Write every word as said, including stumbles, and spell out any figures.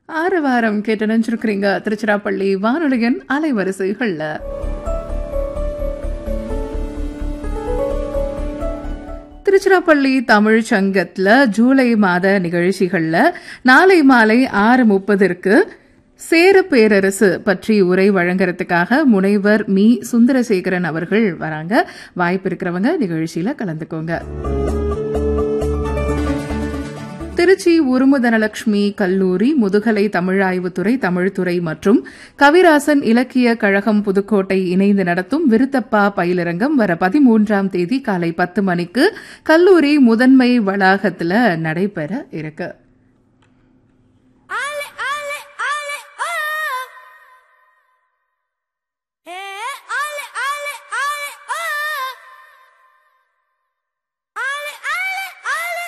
ஆறு வாரம் கேட்டு நினைச்சிருக்கிறீங்க திருச்சிராப்பள்ளி வானொலியின் அலைவரிசைகள்ல. திருச்சிராப்பள்ளி தமிழ் சங்கத்துல ஜூலை மாத நிகழ்ச்சிகள்ல நாளை மாலை ஆறு முப்பதற்கு சேர பேரரசு பற்றி உரை வழங்குறதுக்காக முனைவர் மீ சுந்தரசேகரன் அவர்கள் வராங்க. வாய்ப்பு இருக்கிறவங்க நிகழ்ச்சியில கலந்துக்கோங்க. திருச்சி உருமு தனலட்சுமி கல்லூரி, முதுகலை தமிழாய்வுத்துறை, தமிழ்துறை மற்றும் கவிராசன் இலக்கிய கழகம் புதுக்கோட்டை இணைந்து நடத்தும் விருத்தப்பா பயிலரங்கம் வர பதிமூன்றாம் தேதி காலை பத்து மணிக்கு கல்லூரி முதன்மை வளாகத்தில் நடைபெற இருக்கு.